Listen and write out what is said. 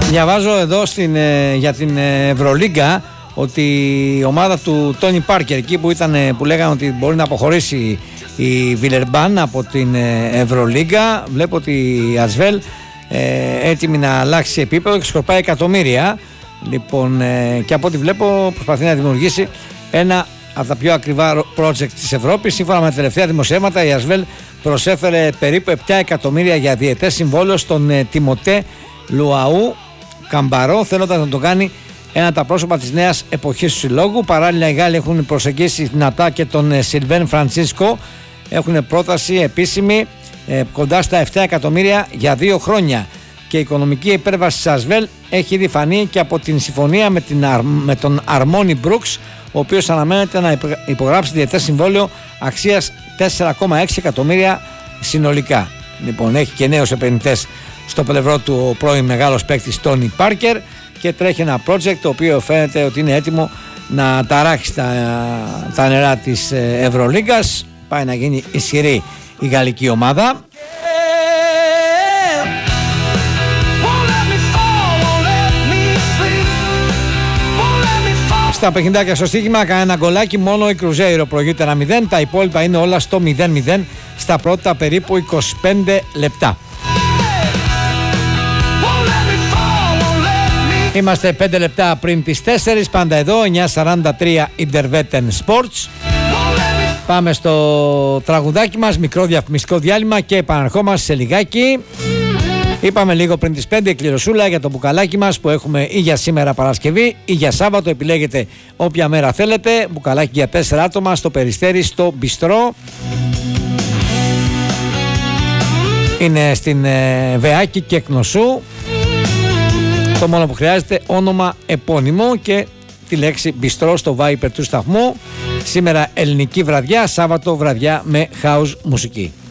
Διαβάζω εδώ για την Ευρωλίγκα ότι η ομάδα του Τόνι Πάρκερ, εκεί που λέγανε ότι μπορεί να αποχωρήσει η Βιλερμπάν από την Ευρωλίγκα, βλέπω ότι η Ασβέλ έτοιμη να αλλάξει επίπεδο και σκορπάει εκατομμύρια. Λοιπόν, και από ό,τι βλέπω προσπαθεί να δημιουργήσει ένα από τα πιο ακριβά project της Ευρώπης. Σύμφωνα με τα τελευταία δημοσιεύματα, η Ασβέλ προσέφερε περίπου 7 εκατομμύρια για διετές συμβόλαιο στον Τιμωτέ Λουαού Καμπαρό, θέλοντας να τον κάνει ένα από τα πρόσωπα της νέας εποχής του συλλόγου. Παράλληλα, οι Γάλλοι έχουν προσεγγίσει δυνατά και τον Σιλβέν Φραντσίσκο. Έχουν πρόταση επίσημη κοντά στα 7 εκατομμύρια για 2 χρόνια. Και η οικονομική υπέρβαση της Ασβέλ έχει ήδη φανεί και από την συμφωνία με τον Αρμόνι Μπρούξ, ο οποίος αναμένεται να υπογράψει διετές συμβόλαιο αξίας 4,6 εκατομμύρια συνολικά. Λοιπόν, έχει και νέους επενδυτές στο πλευρό του ο πρώην μεγάλος παίκτης Τόνι Πάρκερ και τρέχει ένα project το οποίο φαίνεται ότι είναι έτοιμο να ταράξει τα νερά της Ευρωλίγκας. Πάει να γίνει ισχυρή η γαλλική ομάδα. Στα παιχνιδάκια στο στοίχημα κανένα γκολάκι, μόνο η Κρουζέιρο προηγείται 1-0, τα υπόλοιπα είναι όλα στο 0-0 στα πρώτα περίπου 25 λεπτά. Είμαστε 5 λεπτά πριν τις 4, πάντα εδώ, 9:43 Intervetten Sports. Πάμε στο τραγουδάκι μας, μικρό διαφημιστικό διάλειμμα και επαναρχόμαστε σε λιγάκι. Είπαμε λίγο πριν τις 5 κληροσούλα για το μπουκαλάκι μας που έχουμε ή για σήμερα Παρασκευή ή για Σάββατο, επιλέγετε όποια μέρα θέλετε. Μπουκαλάκι για 4 άτομα στο Περιστέρι, στο Μπιστρό. Είναι στην Βεάκη και Κνωσού. Το μόνο που χρειάζεται όνομα επώνυμο και τη λέξη Μπιστρό στο Viper του σταθμού. Σήμερα ελληνική βραδιά, Σάββατο βραδιά με house μουσική.